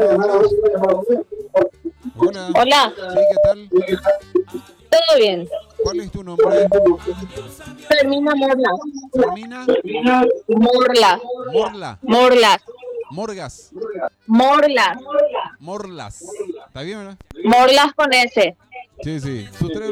Hola. Hola. Sí, ¿qué tal? ¿Todo bien? ¿Cuál es tu nombre? Termina Morla. Fermina Morla. Morla. Morla. Morgas. Morla. Morlas. ¿Está bien, verdad? Morlas con S. Sí, sí. Sus tres